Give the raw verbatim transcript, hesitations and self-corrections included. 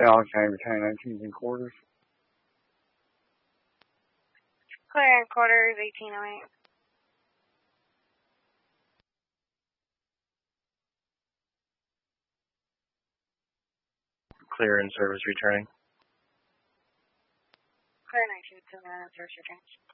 Dallas County returning nineteen and quarters. Clear and quarters, eighteen oh eight. Clear in service returning. Clear nineteen seven, service returning.